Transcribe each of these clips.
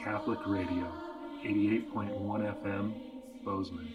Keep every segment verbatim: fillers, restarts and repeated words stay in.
Catholic Radio, eighty-eight point one F M, Bozeman.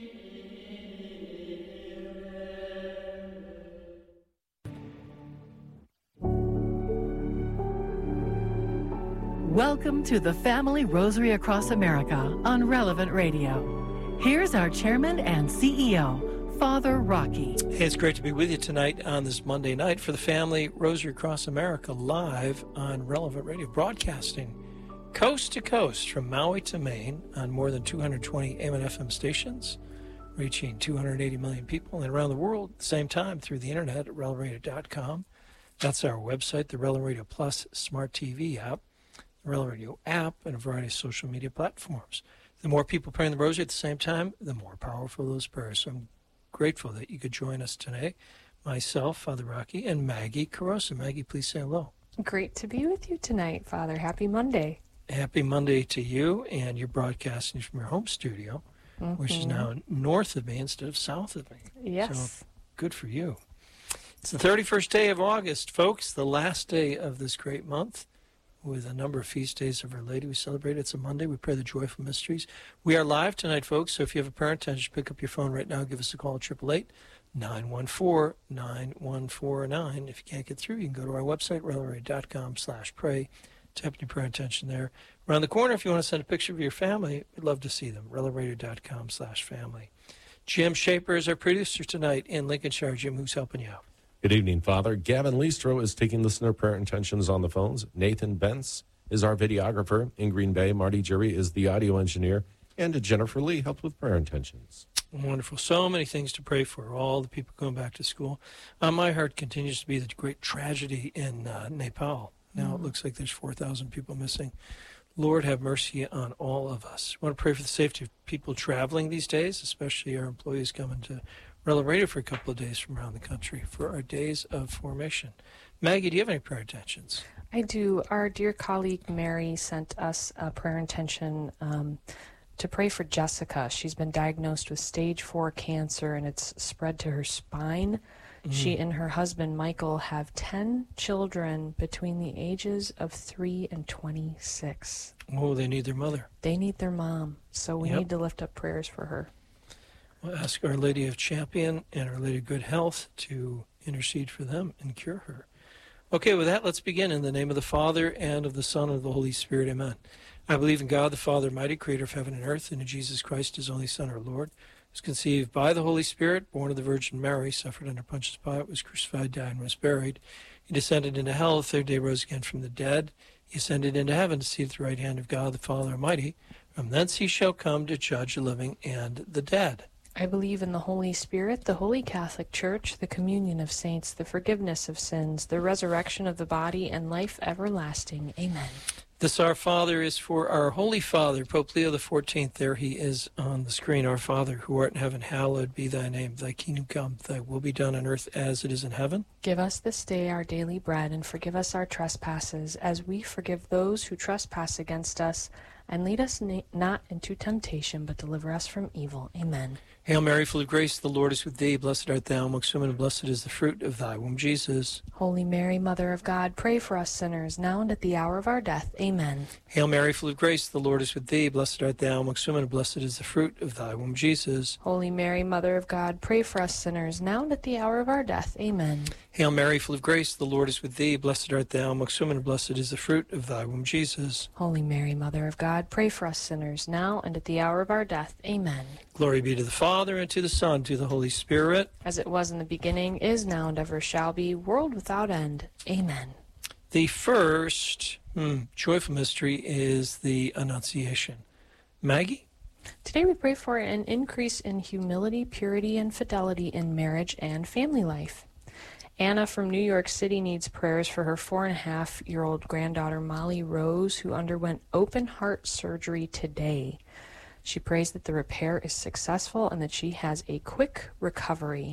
Welcome to the Family Rosary Across America on Relevant Radio. Here's our chairman and C E O, Father Rocky. Hey, it's great to be with you tonight on this Monday night for the Family Rosary Across America live on Relevant Radio, broadcasting coast to coast from Maui to Maine on more than two hundred twenty A M and F M stations, reaching two hundred eighty million people, and around the world at the same time through the internet at relevant radio dot com. That's our website, the Relevant Radio Plus Smart T V app, the Relevant Radio app, and a variety of social media platforms. The more people praying the rosary at the same time, the more powerful those prayers. So I'm grateful that you could join us today. Myself, Father Rocky, and Maggie Carosa. Maggie, please say hello. Great to be with you tonight, Father. Happy Monday. Happy Monday to you, and you're broadcasting from your home studio, mm-hmm. which is now north of me instead of south of me. Yes. So good for you. It's the thirty-first day of August, folks, the last day of this great month, with a number of feast days of Our Lady we celebrate. It's a Monday. We pray the joyful mysteries. We are live tonight, folks, so if you have a prayer intention, pick up your phone right now. Give us a call at eight eight eight, nine one four, nine one four nine. If you can't get through, you can go to our website, relevant radio dot com slash pray. Type your prayer intention there. Around the corner, if you want to send a picture of your family, we'd love to see them. relevant radio dot com slash family. Jim Shaper is our producer tonight in Lincolnshire. Jim, who's helping you out? Good evening, Father. Gavin Leastro is taking listener prayer intentions on the phones. Nathan Bentz is our videographer. In Green Bay, Marty Jury is the audio engineer. And Jennifer Lee helped with prayer intentions. Wonderful. So many things to pray for. All the people going back to school. Uh, my heart continues to be the great tragedy in uh, Nepal. Now it looks like there's four thousand people missing. Lord, have mercy on all of us. I want to pray for the safety of people traveling these days, especially our employees coming to Relevant Radio for a couple of days from around the country for our days of formation. Maggie, do you have any prayer intentions? I do. Our dear colleague Mary sent us a prayer intention um, to pray for Jessica. She's been diagnosed with stage four cancer, and it's spread to her spine. Mm-hmm. She and her husband, Michael, have ten children between the ages of three and twenty-six. Oh, they need their mother. They need their mom, so we Yep. need to lift up prayers for her. We'll ask Our Lady of Champion and Our Lady of Good Health to intercede for them and cure her. Okay, with that, let's begin. In the name of the Father, and of the Son, and of the Holy Spirit, amen. I believe in God, the Father, mighty creator of heaven and earth, and in Jesus Christ, his only Son, our Lord, was conceived by the Holy Spirit, born of the Virgin Mary, suffered under Pontius Pilate, was crucified, died, and was buried. He descended into hell, the third day rose again from the dead. He ascended into heaven, seated at the right hand of God, the Father Almighty. From thence he shall come to judge the living and the dead. I believe in the Holy Spirit, the Holy Catholic Church, the communion of saints, the forgiveness of sins, the resurrection of the body, and life everlasting. Amen. This Our Father is for our Holy Father, Pope Leo the fourteenth. There he is on the screen. Our Father, who art in heaven, hallowed be thy name. Thy kingdom come, thy will be done on earth as it is in heaven. Give us this day our daily bread, and forgive us our trespasses, as we forgive those who trespass against us. And lead us na- not into temptation, but deliver us from evil. Amen. Hail Mary, full of grace, the Lord is with thee. Blessed art thou amongst women, and blessed is the fruit of thy womb, Jesus. Holy Mary, Mother of God, pray for us sinners, now and at the hour of our death. Amen. Hail Mary, full of grace, the Lord is with thee. Blessed art thou amongst women, and blessed is the fruit of thy womb, Jesus. Holy Mary, Mother of God, pray for us sinners, now and at the hour of our death. Amen. Hail Mary, full of grace, the Lord is with thee. Blessed art thou amongst women, and blessed is the fruit of thy womb, Jesus. Holy Mary, Mother of God, pray for us sinners, now and at the hour of our death. Amen. Glory be to the Father, and to the Son, and to the Holy Spirit. As it was in the beginning, is now, and ever shall be, world without end. Amen. The first hmm, joyful mystery is the Annunciation. Maggie? Today we pray for an increase in humility, purity, and fidelity in marriage and family life. Anna from New York City needs prayers for her four-and-a-half-year-old granddaughter, Molly Rose, who underwent open heart surgery today. She prays that the repair is successful and that she has a quick recovery.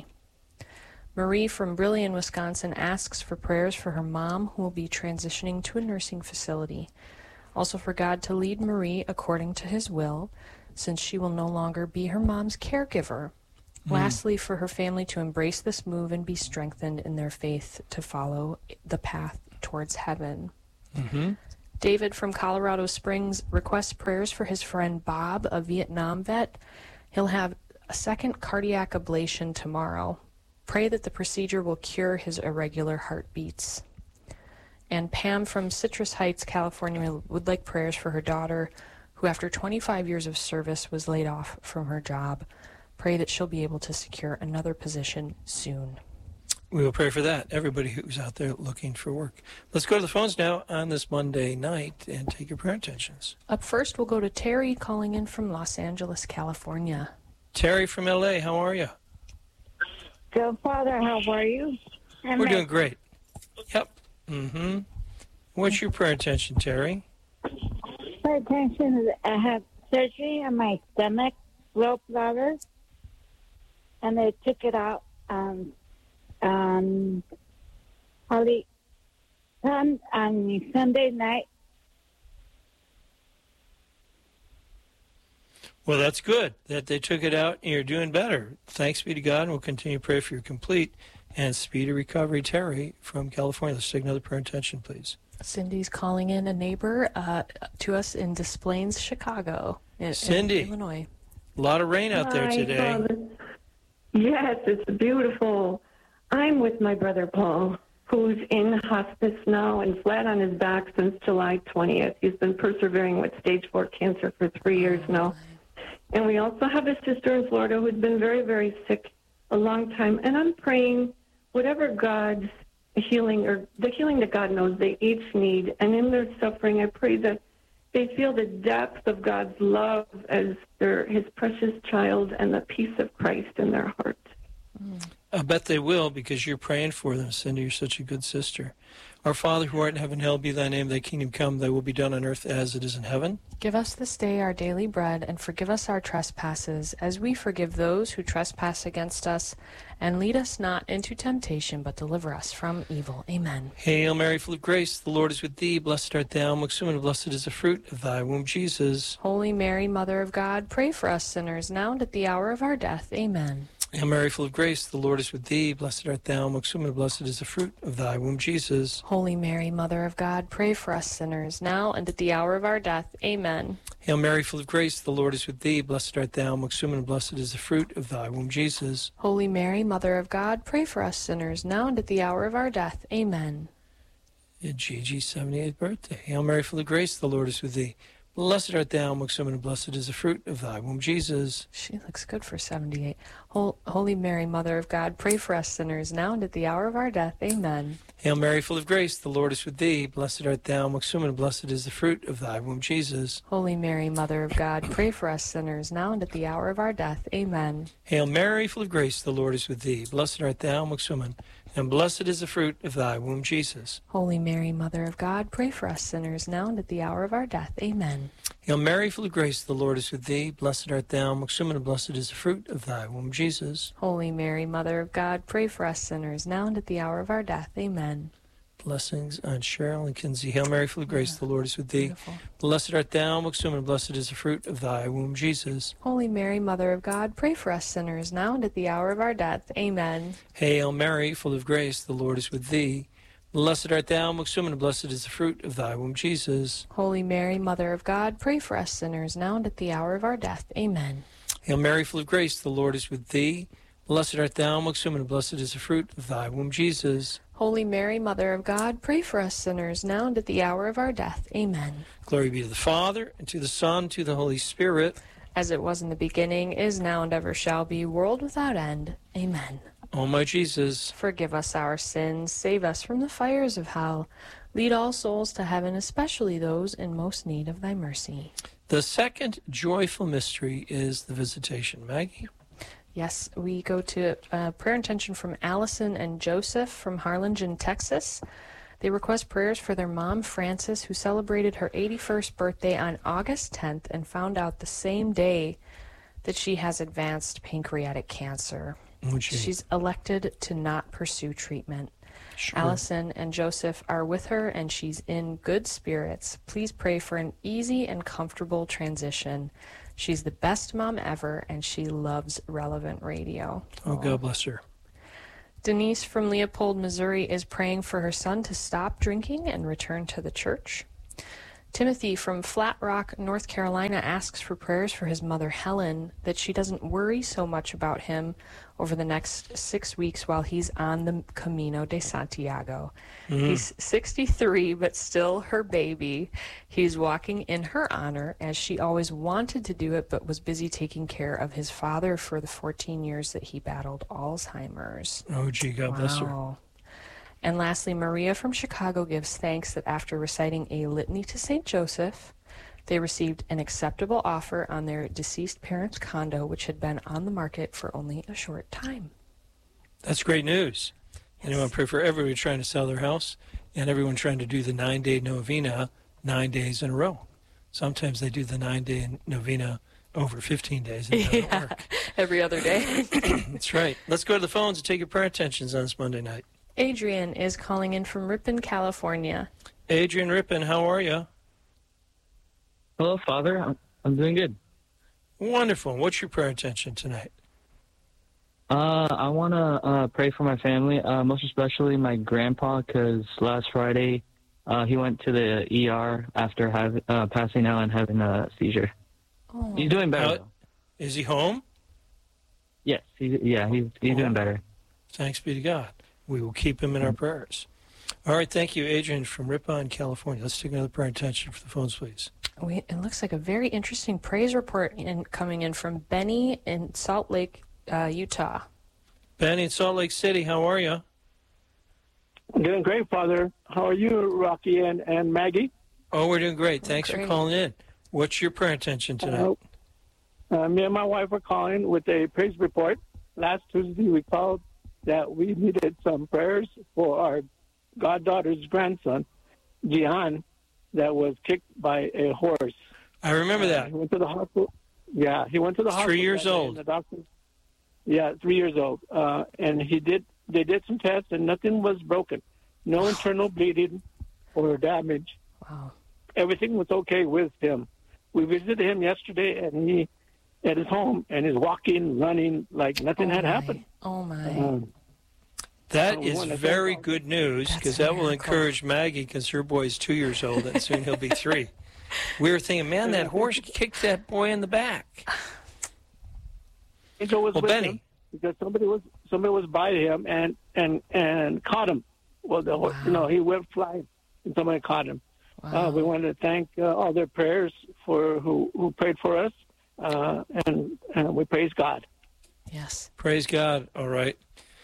Marie from Brillion, Wisconsin, asks for prayers for her mom, who will be transitioning to a nursing facility. Also for God to lead Marie according to his will, since she will no longer be her mom's caregiver. Mm. Lastly, for her family to embrace this move and be strengthened in their faith to follow the path towards heaven. Mm-hmm. David from Colorado Springs requests prayers for his friend Bob, a Vietnam vet. He'll have a second cardiac ablation tomorrow. Pray that the procedure will cure his irregular heartbeats. And Pam from Citrus Heights, California, would like prayers for her daughter, who after twenty-five years of service was laid off from her job. Pray that she'll be able to secure another position soon. We will pray for that, everybody who's out there looking for work. Let's go to the phones now on this Monday night and take your prayer intentions. Up first, we'll go to Terry calling in from Los Angeles, California. Terry from L A, how are you? Good, Father. How are you? We're doing great. Yep. Mm-hmm. What's your prayer intention, Terry? My intention is I have surgery on my stomach, gallbladder, and they took it out um, on Holy on, on Sunday night. Well, that's good that they took it out and you're doing better. Thanks be to God, and we'll continue to pray for your complete and speedy recovery. Terry from California, let's take another prayer intention, please. Cindy's calling in, a neighbor uh, to us in Des Plaines, Chicago, in, Cindy, in Illinois. A lot of rain out there Hi, today. Father. Yes, it's beautiful. I'm with my brother Paul, who's in hospice now and flat on his back since July twentieth. He's been persevering with stage four cancer for three years oh, now. My. And we also have a sister in Florida who's been very, very sick a long time. And I'm praying whatever God's healing, or the healing that God knows they each need. And in their suffering, I pray that they feel the depth of God's love as their, his precious child, and the peace of Christ in their heart. Mm. I bet they will, because you're praying for them, Cindy. You're such a good sister. Our Father who art in heaven, hallowed be thy name. Thy kingdom come, thy will be done on earth as it is in heaven. Give us this day our daily bread, and forgive us our trespasses, as we forgive those who trespass against us. And lead us not into temptation, but deliver us from evil. Amen. Hail Mary, full of grace, the Lord is with thee. Blessed art thou amongst women, and blessed is the fruit of thy womb, Jesus. Holy Mary, Mother of God, pray for us sinners, now and at the hour of our death. Amen. Hail Mary, full of grace, the Lord is with thee. Blessed art thou amongst women, and blessed is the fruit of thy womb, Jesus. Holy Mary, Mother of God, pray for us sinners, now and at the hour of our death. Amen. Hail Mary, full of grace, the Lord is with thee. Blessed art thou amongst women, and blessed is the fruit of thy womb, Jesus. Holy Mary, Mother of God, pray for us sinners, now and at the hour of our death. Amen. Gigi's seventy-eighth birthday. Hail Mary, full of grace, the Lord is with thee. Blessed art thou amongst women, and blessed is the fruit of thy womb, Jesus. She looks good for seventy-eight. Holy Mary, Mother of God, pray for us sinners, now and at the hour of our death. Amen. Hail Mary, full of grace, the Lord is with thee. Blessed art thou amongst women, and blessed is the fruit of thy womb, Jesus. Holy Mary, Mother of God, pray for us sinners, now and at the hour of our death. Amen. Hail Mary, full of grace, the Lord is with thee. Blessed art thou amongst women, and blessed is the fruit of thy womb, Jesus. Holy Mary, Mother of God, pray for us sinners, now and at the hour of our death. Amen. Hail Mary, full of grace, the Lord is with thee. Blessed art thou amongst women, and blessed is the fruit of thy womb, Jesus. Holy Mary, Mother of God, pray for us sinners, now and at the hour of our death. Amen. Blessings on Cheryl and Kinsey. Hail Mary, full of grace, Yeah. the Lord is with thee. Beautiful. Blessed art thou amongst women, and blessed is the fruit of thy womb, Jesus. Holy Mary, Mother of God, pray for us sinners, now and at the hour of our death. Amen. Hail Mary, full of grace, the Lord is with thee. Blessed art thou amongst women, and blessed is the fruit of thy womb, Jesus. Holy Mary, Mother of God, pray for us sinners, now and at the hour of our death. Amen. Hail Mary, full of grace, the Lord is with thee. Blessed art thou amongst women, and blessed is the fruit of thy womb, Jesus. Holy Mary, Mother of God, pray for us sinners, now and at the hour of our death. Amen. Glory be to the Father, and to the Son, and to the Holy Spirit. As it was in the beginning, is now, and ever shall be, world without end. Amen. O my Jesus, forgive us our sins, save us from the fires of hell. Lead all souls to heaven, especially those in most need of thy mercy. the second joyful mystery is the visitation. Maggie? Yes, we go to uh, prayer intention from Allison and Joseph from Harlingen, Texas. They request prayers for their mom, Frances, who celebrated her eighty-first birthday on August tenth and found out the same day that she has advanced pancreatic cancer. Would you? She's elected to not pursue treatment. Sure. Allison and Joseph are with her, and she's in good spirits. Please pray for an easy and comfortable transition. She's the best mom ever, and she loves Relevant Radio. Oh, God bless her. Denise from Leopold, Missouri is praying for her son to stop drinking and return to the church. Timothy from Flat Rock, North Carolina, asks for prayers for his mother, Helen, that she doesn't worry so much about him over the next six weeks while he's on the Camino de Santiago. Mm-hmm. He's sixty-three, but still her baby. He's walking in her honor, as she always wanted to do it, but was busy taking care of his father for the fourteen years that he battled Alzheimer's. Oh, gee, God wow. bless her. And lastly, Maria from Chicago gives thanks that after reciting a litany to Saint Joseph, they received an acceptable offer on their deceased parents' condo, which had been on the market for only a short time. That's great news. Yes. And I want to pray for everyone trying to sell their house and everyone trying to do the nine-day novena nine days in a row. Sometimes they do the nine-day novena over fifteen days. And it doesn't yeah, work. Every other day. That's right. Let's go to the phones and take your prayer intentions on this Monday night. Adrian is calling in from Ripon, California. Adrian Ripon, how are you? Hello, Father. I'm, I'm doing good. Wonderful. What's your prayer intention tonight? Uh, I want to uh, pray for my family, uh, most especially my grandpa, because last Friday uh, he went to the E R after have, uh, passing out and having a seizure. Oh. He's doing better, How, though. Is he home? Yes, he's, yeah, he's, he's oh. doing better. Thanks be to God. We will keep him in our prayers. All right, thank you, Adrian from Ripon, California. Let's take another prayer intention for the phones, please. We, it looks like a very interesting praise report in, coming in from Benny in Salt Lake, uh, Utah. Benny in Salt Lake City, how are you? I'm doing great, Father. How are you, Rocky and, and Maggie? Oh, we're doing great. Thanks great. for calling in. What's your prayer intention tonight? Uh, uh, me and my wife are calling with a praise report. Last Tuesday, we called that we needed some prayers for our goddaughter's grandson, Jihan, that was kicked by a horse. I remember uh, that. He went to the hospital. Yeah, he went to the hospital. Three years old. The doctor, yeah, three years old. Uh, and he did. They did some tests, and nothing was broken. No internal bleeding or damage. Wow. Everything was okay with him. We visited him yesterday, and he at his home, and he's walking, running like nothing oh had my. happened. Oh my! Um, That Oh, is wonderful. very good news, because that will encourage Maggie, because her boy's two years old and soon he'll be three. We were thinking, man, that horse kicked that boy in the back. Angel was Well, with Benny. him because somebody was somebody was by him and and and caught him. Well, the horse, Wow. you know, he went flying and somebody caught him. Wow. Uh, we wanted to thank uh, all their prayers for who who prayed for us, uh, and and we praise God. Yes. Praise God. All right.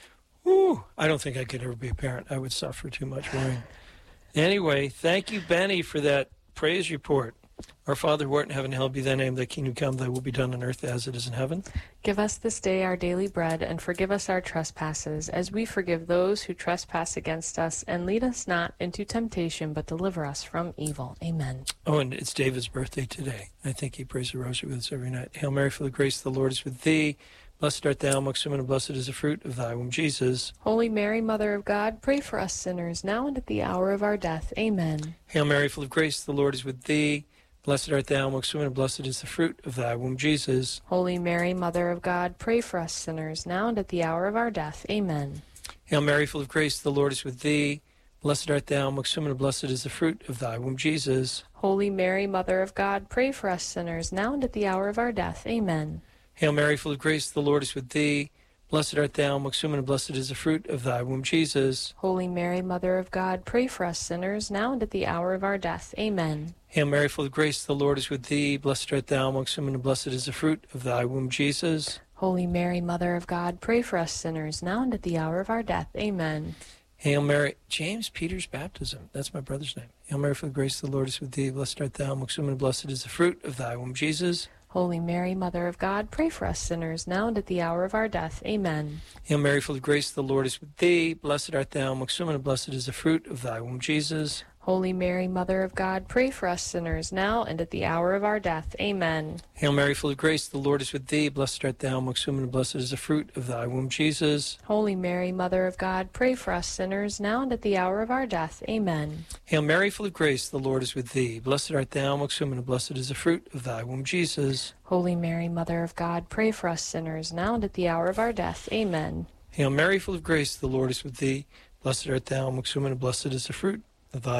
Whew. I don't think I could ever be a parent. I would suffer too much worrying. Anyway, thank you, Benny, for that praise report. Our Father who art in heaven, hallowed be thy name. Thy kingdom come, thy will be done on earth as it is in heaven. Give us this day our daily bread, and forgive us our trespasses, as we forgive those who trespass against us. And lead us not into temptation, but deliver us from evil. Amen. Oh, and it's David's birthday today. I think he prays the rosary with us every night. Hail Mary, full of grace, the Lord is with thee. Blessed art thou amongst women, and blessed is the fruit of thy womb, Jesus. Holy Mary, Mother of God, pray for us sinners, now and at the hour of our death. Amen. Hail Mary, full of grace, the Lord is with thee. Blessed art thou amongst women, and blessed is the fruit of thy womb, Jesus. Holy Mary, Mother of God, pray for us sinners, now and at the hour of our death. Amen. Hail Mary, full of grace, the Lord is with thee. Blessed art thou amongst women, and blessed is the fruit of thy womb, Jesus. Holy Mary, Mother of God, pray for us sinners, now and at the hour of our death. Amen. Hail Mary, full of grace, the Lord is with thee. Blessed art thou amongst women, and blessed is the fruit of thy womb, Jesus. Holy Mary, Mother of God, pray for us sinners, now and at the hour of our death. Amen. Hail Mary, full of grace, the Lord is with thee. Blessed art thou amongst women, and blessed is the fruit of thy womb, Jesus. Holy Mary, Mother of God, pray for us sinners, now and at the hour of our death. Amen. Hail Mary, James Peter's baptism. That's my brother's name. Hail Mary, full of grace, the Lord is with thee. Blessed art thou amongst women, and blessed is the fruit of thy womb, Jesus. Holy Mary, Mother of God, pray for us sinners, now and at the hour of our death. Amen. Hail Mary, full of grace, the Lord is with thee. Blessed art thou amongst women, and blessed is the fruit of thy womb, Jesus. Holy Mary, Mother of God, pray for us sinners, now and at the hour of our death. Amen. Hail Mary, full of grace, the Lord is with thee. Blessed art thou amongst women, and blessed is the fruit of thy womb, Jesus. Holy Mary, Mother of God, pray for us sinners, now and at the hour of our death. Amen. Hail Mary, full of grace, the Lord is with thee. Blessed art thou amongst women, and blessed is the fruit of thy womb, Jesus. Holy Mary, Mother of God, pray for us sinners, now and at the hour of our death. Amen. Hail Mary, full of grace, the Lord is with thee. Blessed art thou amongst women, and blessed is the fruit of thy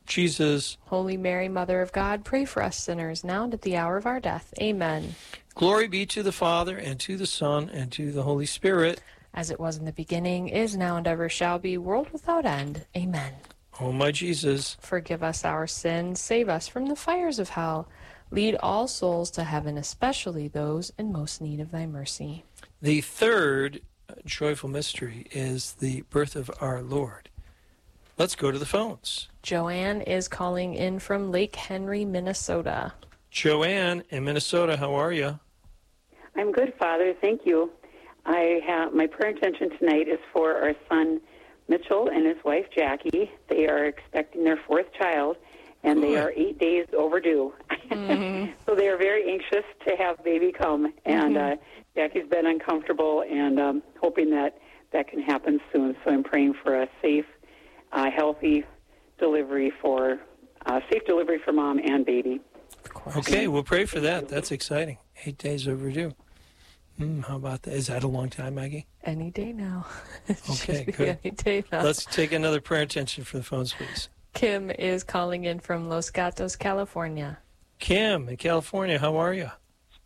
Jesus. Holy Mary, Mother of God, pray for us sinners, now and at the hour of our death. Amen. Glory be to the Father, and to the Son, and to the Holy Spirit. As it was in the beginning, is now, and ever shall be, world without end. Amen. O my Jesus, forgive us our sins, save us from the fires of hell. Lead all souls to heaven, especially those in most need of thy mercy. The third joyful mystery is the birth of our Lord. Let's go to the phones. Joanne is calling in from Lake Henry, Minnesota. Joanne in Minnesota, how are you? I'm good, Father. Thank you. I have my prayer intention tonight is for our son Mitchell and his wife Jackie. They are expecting their fourth child, and good. They are eight days overdue. Mm-hmm. So they are very anxious to have baby come, and mm-hmm. uh, Jackie's been uncomfortable and um, hoping that that can happen soon. So I'm praying for a safe, uh, healthy delivery for uh, safe delivery for mom and baby. Okay, we'll pray for that. That's exciting. Eight days overdue. Mm, how about that? Is that a long time, Maggie? Any day now. Okay, good. Any day now. Let's take another prayer intention for the phones, please. Kim is calling in from Los Gatos, California. Kim in California, how are you?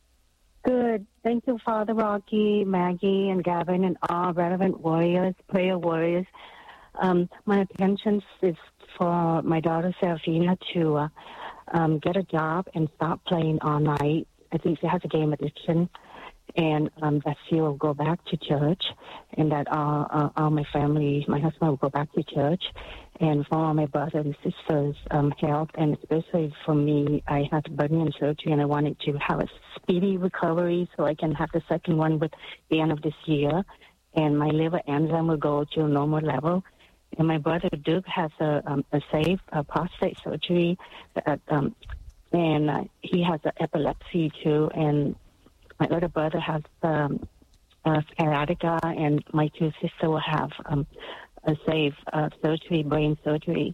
Good. Thank you, Father Rocky, Maggie, and Gavin, and all relevant warriors, prayer warriors. Um, my intention is for my daughter, Serafina, to uh, um, get a job and stop playing all night. I think she has a game addiction. And um, that she will go back to church, and that all, uh, all my family, my husband will go back to church, and for all my brothers and sisters' um, health, and especially for me, I had bunion surgery, and I wanted to have a speedy recovery so I can have the second one with the end of this year, and my liver enzyme will go to a normal level. And my brother Duke has a, um, a safe uh, prostate surgery, that, um, and uh, he has a epilepsy too, and my other brother has um, uh, sciatica, and my two sisters will have um, a safe uh, surgery, brain surgery,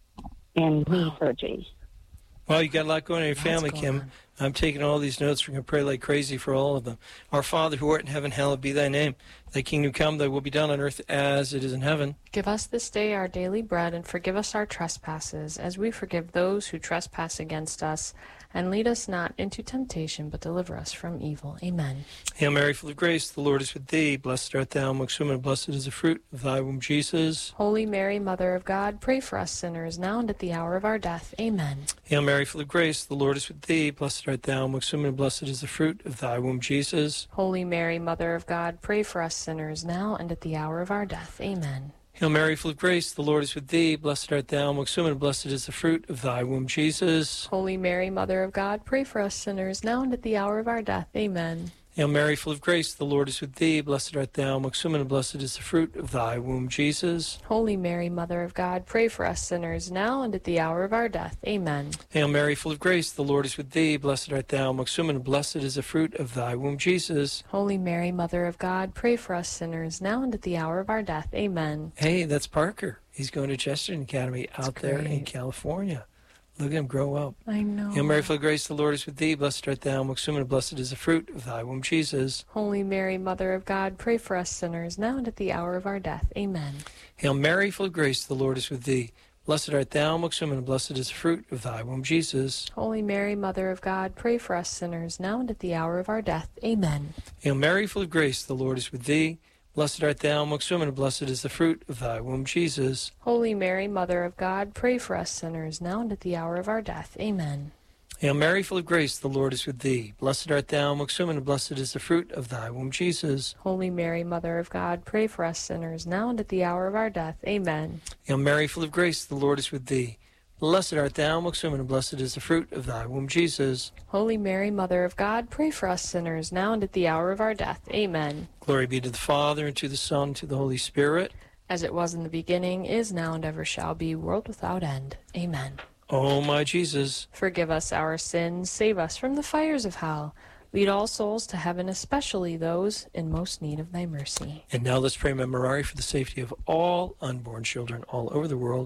and knee wow. surgery. Well, you got a lot going on in your What's family, Kim. On? I'm taking all these notes. We're going to pray like crazy for all of them. Our Father, who art in heaven, hallowed be thy name. Thy kingdom come, thy will be done on earth as it is in heaven. Give us this day our daily bread, and forgive us our trespasses, as we forgive those who trespass against us. And lead us not into temptation, but deliver us from evil. Amen. Hail Mary, full of grace, the Lord is with thee. Blessed art thou amongst women, and blessed is the fruit of thy womb, Jesus. Holy Mary, Mother of God, pray for us sinners, now and at the hour of our death. Amen. Hail Mary, full of grace, the Lord is with thee. Blessed art thou amongst women, and blessed is the fruit of thy womb, Jesus. Holy Mary, Mother of God, pray for us sinners, now and at the hour of our death. Amen. Hail Mary, full of grace, the Lord is with thee. Blessed art thou amongst women, and blessed is the fruit of thy womb, Jesus. Holy Mary, Mother of God, pray for us sinners, now and at the hour of our death. Amen. Hail Mary, full of grace, the Lord is with thee. Blessed art thou amongst women, and blessed is the fruit of thy womb, Jesus. Holy Mary, Mother of God, pray for us sinners, now and at the hour of our death. Amen. Hail Mary, full of grace, the Lord is with thee. Blessed art thou amongst women, and blessed is the fruit of thy womb, Jesus. Holy Mary, Mother of God, pray for us sinners, now and at the hour of our death. Amen. Hey, that's Parker. He's going to Chesterton Academy that's out there great. in California. Look at him grow up. I know. Hail Mary, full of grace, the Lord is with thee. Blessed art thou amongst women, and blessed is the fruit of thy womb, Jesus. Holy Mary, Mother of God, pray for us sinners, now and at the hour of our death. Amen. Hail Mary, full of grace, the Lord is with thee. Blessed art thou amongst women, and blessed is the fruit of thy womb, Jesus. Holy Mary, Mother of God, pray for us sinners, now and at the hour of our death. Amen. Hail Mary, full of grace, the Lord is with thee. Blessed art thou amongst women, and blessed is the fruit of thy womb, Jesus. Holy Mary, Mother of God, pray for us sinners, now and at the hour of our death. Amen. Hail Mary, full of grace, the Lord is with thee. Blessed art thou amongst women, and blessed is the fruit of thy womb, Jesus. Holy Mary, Mother of God, pray for us sinners, now and at the hour of our death. Amen. Hail Mary, full of grace, the Lord is with thee. Blessed art thou amongst women, and blessed is the fruit of thy womb, Jesus. Holy Mary, Mother of God, pray for us sinners, now and at the hour of our death. Amen. Glory be to the Father, and to the Son, and to the Holy Spirit. As it was in the beginning, is now, and ever shall be, world without end. Amen. O my Jesus, forgive us our sins, save us from the fires of hell. Lead all souls to heaven, especially those in most need of thy mercy. And now let's pray Memorare for the safety of all unborn children all over the world,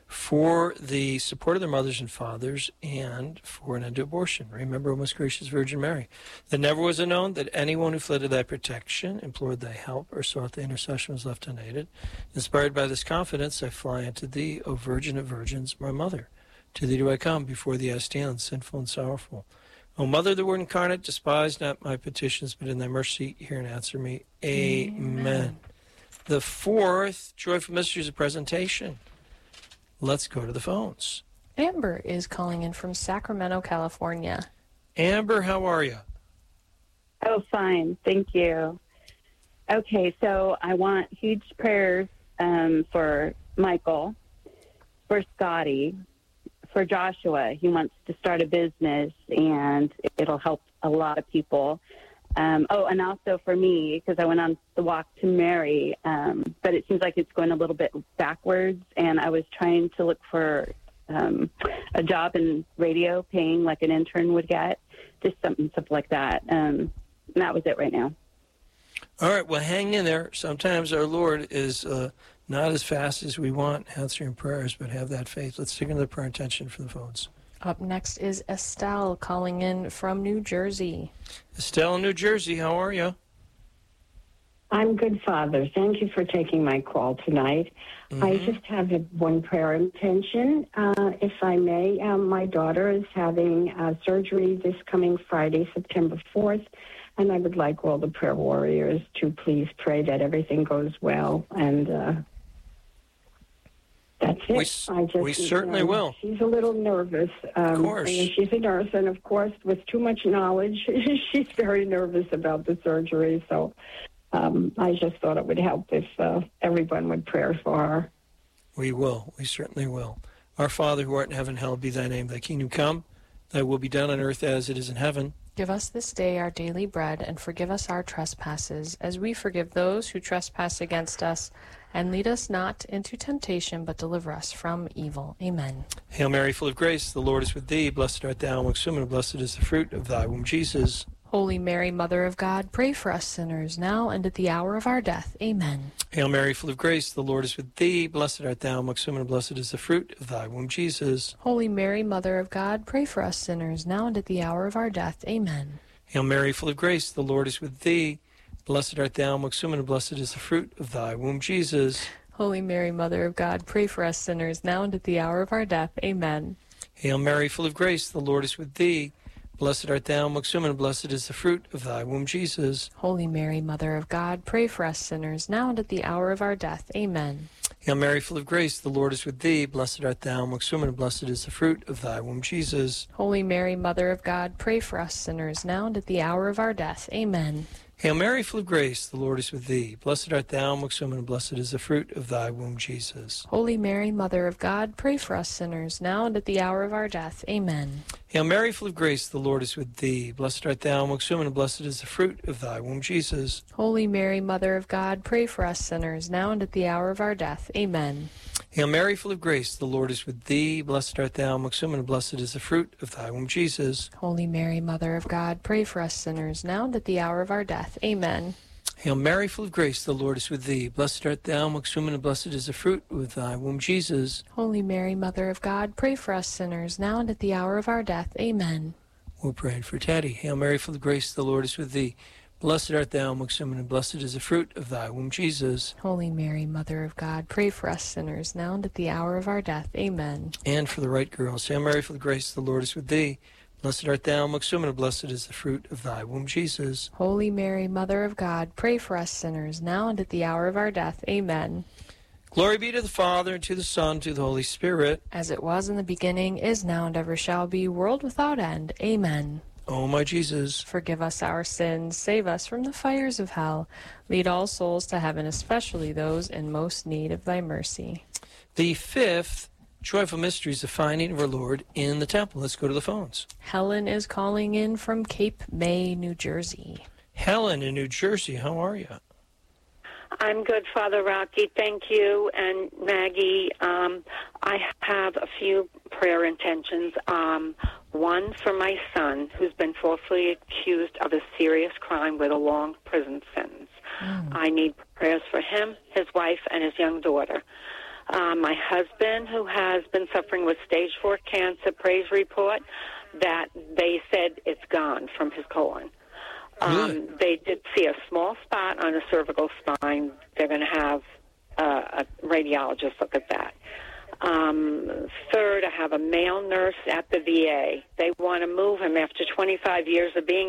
for the support of their mothers and fathers, and for an end to abortion. Remember, O most gracious Virgin Mary, that never was it known that anyone who fled to thy protection, implored thy help, or sought thy intercession was left unaided. Inspired by this confidence, I fly unto thee, O Virgin of Virgins, my mother. To thee do I come, before thee I stand, sinful and sorrowful. O Mother of the Word incarnate, despise not my petitions, but in thy mercy hear and answer me. Amen. Amen. The fourth joyful mystery is a presentation. Let's go to the phones. Amber is calling in from Sacramento, California. Amber, how are you? Oh, fine. Thank you. Okay, so I want huge prayers um, for Michael, for Scotty, for Joshua. He wants to start a business, and it'll help a lot of people. Um, oh, and also for me, because I went on the walk to Mary, um, but it seems like it's going a little bit backwards, and I was trying to look for um, a job in radio, paying like an intern would get, just something, something like that. Um, and that was it right now. All right, well, hang in there. Sometimes our Lord is uh, not as fast as we want answering prayers, but have that faith. Let's take another prayer intention for the phones. Up next is Estelle calling in from New Jersey. Estelle in New Jersey, how are you? I'm good, Father. Thank you for taking my call tonight. Mm-hmm. I just have a, one prayer intention, uh, if I may. Um, my daughter is having uh, surgery this coming Friday, September fourth, and I would like all the prayer warriors to please pray that everything goes well, and uh, that's it. We, I just, we certainly you know, will. She's a little nervous. Um, of course. And she's a nurse, and of course, with too much knowledge, she's very nervous about the surgery, so... Um, I just thought it would help if uh, everyone would pray for her. We will. We certainly will. Our Father who art in heaven, hallowed be thy name. Thy kingdom come, thy will be done on earth as it is in heaven. Give us this day our daily bread, and forgive us our trespasses, as we forgive those who trespass against us. And lead us not into temptation, but deliver us from evil. Amen. Hail Mary, full of grace, the Lord is with thee. Blessed art thou amongst women, and blessed is the fruit of thy womb, Jesus. Holy Mary, Mother of God, pray for us sinners, now and at the hour of our death. Amen. Hail Mary, full of grace, the Lord is with thee. Blessed art thou amongst women, and blessed is the fruit of thy womb, Jesus. Holy Mary, Mother of God, pray for us sinners, now and at the hour of our death. Amen. Hail Mary, full of grace, the Lord is with thee. Blessed art thou amongst women, and blessed is the fruit of thy womb, Jesus. Holy Mary, Mother of God, pray for us sinners, now and at the hour of our death. Amen. Hail Mary, full of grace, the Lord is with thee. Blessed art thou amongst women, and blessed is the fruit of thy womb, Jesus. Holy Mary, Mother of God, pray for us sinners, now and at the hour of our death. Amen. Hail Mary, full of grace, the Lord is with thee. Blessed art thou amongst women, and blessed is the fruit of thy womb, Jesus. Holy Mary, Mother of God, pray for us sinners, now and at the hour of our death. Amen. Hail Mary, full of grace, the Lord is with thee. Blessed art thou amongst women, and blessed is the fruit of thy womb, Jesus. Holy Mary, Mother of God, pray for us sinners, now and at the hour of our death. Amen. Hail Mary, full of grace, the Lord is with thee. Blessed art thou amongst women, and blessed is the fruit of thy womb, Jesus. Holy Mary, Mother of God, pray for us sinners, now and at the hour of our death. Amen. Hail Mary, full of grace, the Lord is with thee. Blessed art thou amongst women, and blessed is the fruit of thy womb, Jesus. Holy Mary, Mother of God, pray for us sinners, now and at the hour of our death. Amen. Hail Mary, full of grace, the Lord is with thee. Blessed art thou amongst women, and blessed is the fruit of thy womb, Jesus. Holy Mary, Mother of God, pray for us sinners, now and at the hour of our death. Amen. We're praying for Teddy. Hail Mary, full of grace, the Lord is with thee. Blessed art thou amongst women, and blessed is the fruit of thy womb, Jesus. Holy Mary, Mother of God, pray for us sinners, now and at the hour of our death. Amen. And for the right girls. Hail Mary, full of grace, the Lord is with thee. Blessed art thou amongst women, and blessed is the fruit of thy womb, Jesus. Holy Mary, Mother of God, pray for us sinners, now and at the hour of our death. Amen. Glory be to the Father, and to the Son, and to the Holy Spirit. As it was in the beginning, is now, and ever shall be, world without end. Amen. O my Jesus, forgive us our sins, save us from the fires of hell, lead all souls to heaven, especially those in most need of thy mercy. The fifth joyful mystery is the finding of our Lord in the temple. Let's go to the phones. Helen is calling in from Cape May, New Jersey. Helen in New Jersey, how are you? I'm good, Father Rocky. Thank you. And Maggie, um, I have a few prayer intentions. Um, one for my son, who's been falsely accused of a serious crime with a long prison sentence. Mm. I need prayers for him, his wife, and his young daughter. Uh, my husband, who has been suffering with stage four cancer, praise report that they said it's gone from his colon. Um, they did see a small spot on a cervical spine. They're going to have uh, a radiologist look at that. Um, third, I have a male nurse at the V A. They want to move him after twenty-five years of being